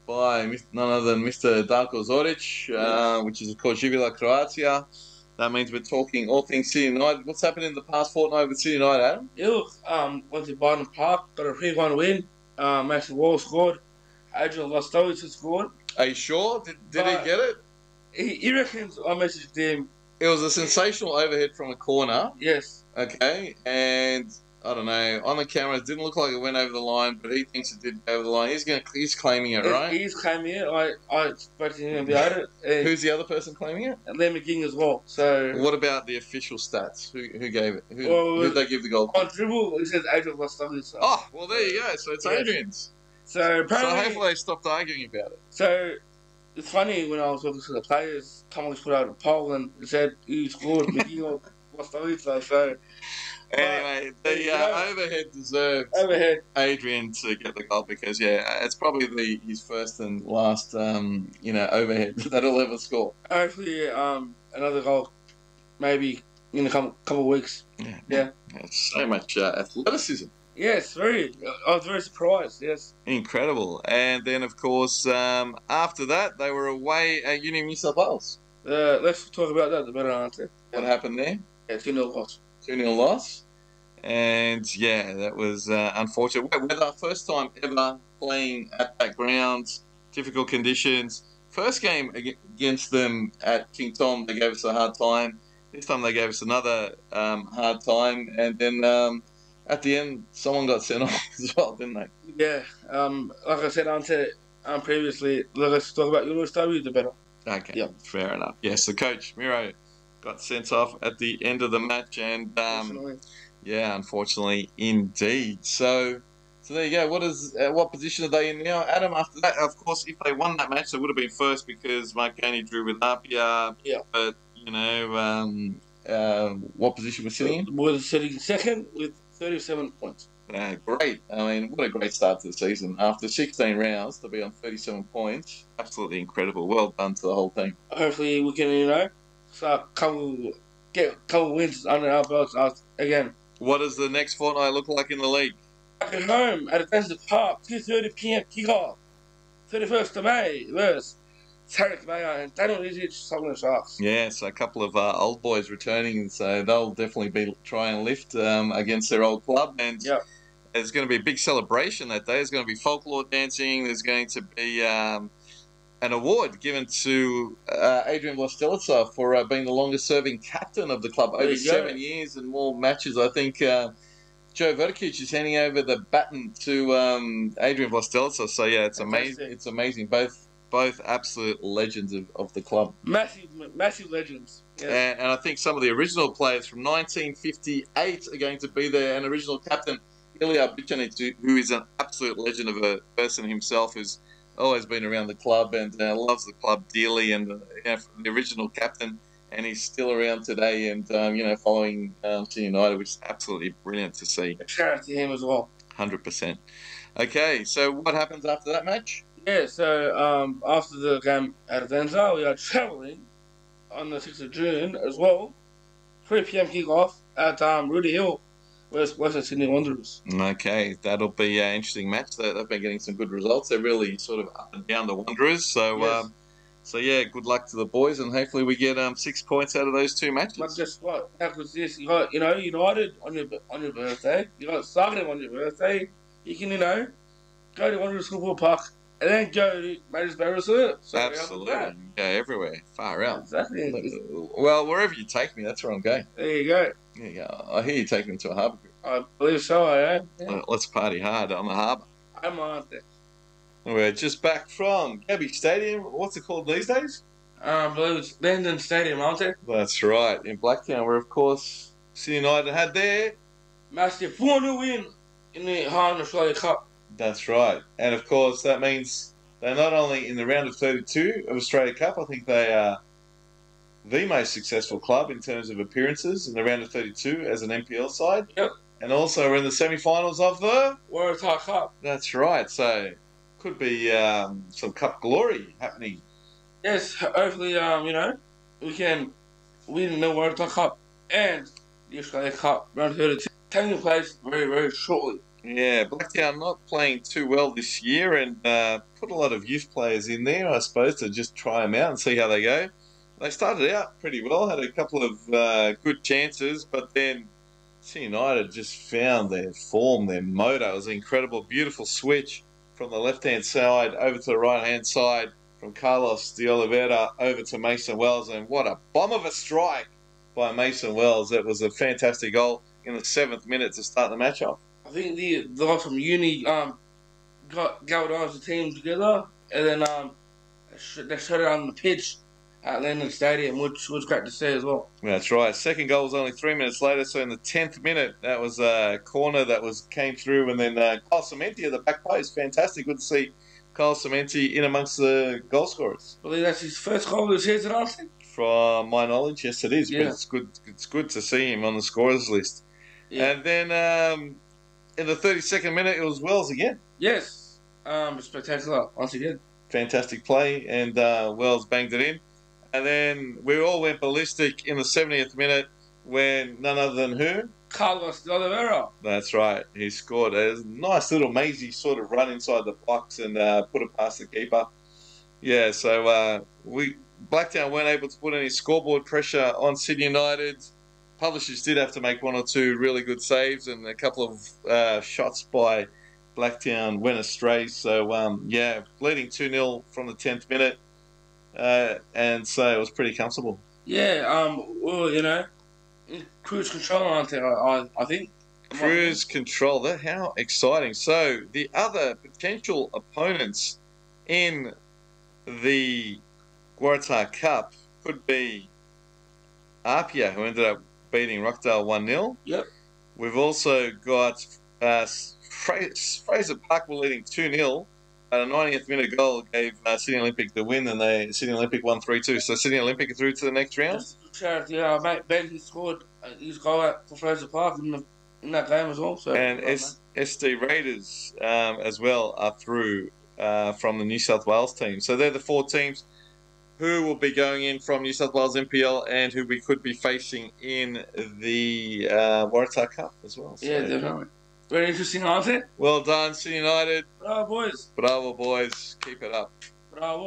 by none other than Mr. Darko Zoric, which is, of course, Jubila Croatia. That means we're talking all things City United. What's happened in the past fortnight with City United, Adam? Yeah, look, went to Barton Park, got a 3-1 win. Maxi Wall scored. Adrian Lostovic scored. Are you sure? Did he get it? He reckons I messaged him. It was a sensational overhead from a corner. Yes. Okay, and I don't know. On the camera, it didn't look like it went over the line, but he thinks it did go over the line. He's claiming it, right? He's claiming it. I expected him to be able it. Who's the other person claiming it? And Liam McGing as well. So what about the official stats? Who gave it? Who did they give the goal? On dribble, it says Adrian Lostovic. So. Oh, well, there you go. So it's Adrian's. So apparently, hopefully they stopped arguing about it. So it's funny when I was talking to the players, Thomas put out a poll and said who scored McGing or Lostovic. So anyway, the overhead deserved Adrian to get the goal because it's probably his first and last overhead that he'll ever score. Hopefully, another goal, maybe in a couple of weeks. Yeah. So much athleticism. Yes, I was very surprised, yes. Incredible. And then, of course, after that, they were away at Uni of New South Wales. Let's talk about that, the better answer. What happened there? Yeah, 2-0 loss. 2-0 loss. And, that was unfortunate. Weather, first time ever playing at that ground, difficult conditions. First game against them at King Tom, they gave us a hard time. This time they gave us another hard time. And then... at the end, someone got sent off as well, didn't they? Yeah. Like I said previously, let's talk about your story the better. Okay. Yep. Fair enough. Yes, the coach, Miro, got sent off at the end of the match, and unfortunately, indeed. So there you go. What position are they in now, Adam? After that, of course, if they won that match, they would have been first because Mike Gainey drew with Apia. Yeah. But what position was sitting in? We're sitting second with 37 points. Great. I mean, what a great start to the season. After 16 rounds to be on 37 points, absolutely incredible. Well done to the whole team. Hopefully we can, get a couple wins under our belts again. What does the next fortnight look like in the league? Back at home at Adventure Park, 2:30 p.m. kickoff. 31st of May versus Tarek Mayer and Daniel Izic, Southern Sharks. Yeah, so a couple of old boys returning, so they'll definitely be trying to lift against their old club. And there's going to be a big celebration that day. There's going to be folklore dancing. There's going to be an award given to Adrian Vlastelica for being the longest-serving captain of the club, over 7 years and more matches. I think Joe Verkic is handing over the baton to Adrian Vlastelica. So, it's amazing. It's amazing. Both absolute legends of the club. Massive legends. Yes. And I think some of the original players from 1958 are going to be there. And original captain Ilya Bichanic, who is an absolute legend of a person himself, who's always been around the club and loves the club dearly. And the original captain, and he's still around today and following City United, which is absolutely brilliant to see. A shout out to him as well. 100%. Okay, so what happens after that match? Yeah, so after the game at Adenza, we are travelling on the 6th of June as well. 3 p.m. kick-off at Rudy Hill, Western Sydney Wanderers. Okay, that'll be an interesting match. They've been getting some good results. They're really sort of up and down the Wanderers. So, good luck to the boys, and hopefully we get 6 points out of those two matches. But guess what? How good is this? You got, United on your birthday. You got Zagreb on your birthday. You can, go to Wanderers Football Park. And then go to Marisburg Reserve. So absolutely. Go everywhere. Far out. Exactly. Well, wherever you take me, that's where I'm going. There you go. There you go. I hear you taking me to a harbour. I believe so, I am. Yeah. Let's party hard on the harbour. I'm on there. We're just back from Gabby Stadium. What's it called these days? I believe it's Linden Stadium, aren't it? That's right. In Blacktown, where, of course, City United had their massive 4-0 win in the Hard Australia Cup. That's right. And, of course, that means they're not only in the round of 32 of Australia Cup, I think they are the most successful club in terms of appearances in the round of 32 as an NPL side. Yep. And also we're in the semi-finals of the Waratah Cup. That's right. So could be some cup glory happening. Yes, hopefully, we can win the Waratah Cup and the Australia Cup round 32, taking place very, very shortly. Yeah, Blacktown not playing too well this year and put a lot of youth players in there, I suppose, to just try them out and see how they go. They started out pretty well, had a couple of good chances, but then Sydney United just found their form, their motor. It was an incredible, beautiful switch from the left-hand side over to the right-hand side, from Carlos de Oliveira over to Mason Wells, and what a bomb of a strike by Mason Wells. That was a fantastic goal in the 7th minute to start the match off. I think the guys from uni got galvanised the team together, and then they shut it on the pitch at Lennon Stadium, which was great to see as well. That's right. Second goal was only 3 minutes later, so in the 10th minute, that was a corner that came through, and then Kyle Cementi at the back post. Fantastic. Good to see Kyle Cementi in amongst the goal scorers. I believe that's his first goal of the season, I think. From my knowledge, yes, it is. Yeah. But it's good to see him on the scorers list. Yeah. And then in the 32nd minute, it was Wells again. Yes. Spectacular once again. Fantastic play, and Wells banged it in. And then we all went ballistic in the 70th minute when none other than who? Carlos de Oliveira. That's right. He scored a nice little mazy sort of run inside the box and put it past the keeper. Yeah, so Blacktown weren't able to put any scoreboard pressure on Sydney United. Publishers did have to make one or two really good saves, and a couple of shots by Blacktown went astray. So, leading 2-0 from the 10th minute. And so it was pretty comfortable. Yeah, well, cruise control, aren't they, I think? Cruise control. How exciting. So the other potential opponents in the Waratah Cup could be Apia, who ended up beating Rockdale 1-0. Yep. We've also got Fraser Park were leading 2-0. A 90th minute goal gave Sydney Olympic the win, and Sydney Olympic won 3-2. So Sydney Olympic are through to the next round. Mate Ben, he scored his goal for Fraser Park in that game as well. So, and SD Raiders as well are through from the New South Wales team. So they're the 4 teams who will be going in from New South Wales NPL and who we could be facing in the Waratah Cup as well. So, yeah, definitely. Very interesting, aren't it? Well done, Sydney United. Bravo, boys. Bravo, boys. Keep it up. Bravo.